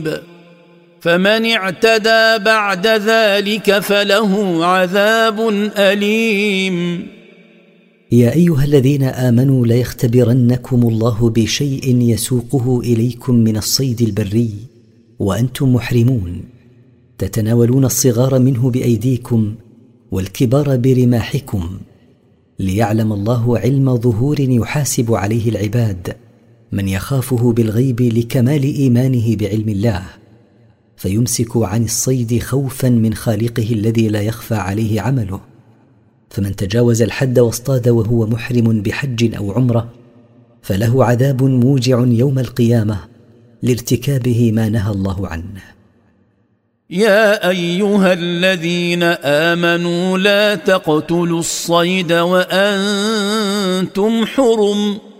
فمن اعتدى بعد ذلك فله عذاب أليم. يا أيها الذين آمنوا ليختبرنكم الله بشيء يسوقه إليكم من الصيد البري وأنتم محرمون، تتناولون الصغار منه بأيديكم والكبار برماحكم، ليعلم الله علم ظهور يحاسب عليه العباد من يخافه بالغيب لكمال إيمانه بعلم الله، فيمسك عن الصيد خوفا من خالقه الذي لا يخفى عليه عمله. فمن تجاوز الحد واصطاد وهو محرم بحج أو عمرة فله عذاب موجع يوم القيامة لارتكابه ما نهى الله عنه. يا أيها الذين آمنوا لا تقتلوا الصيد وأنتم حرم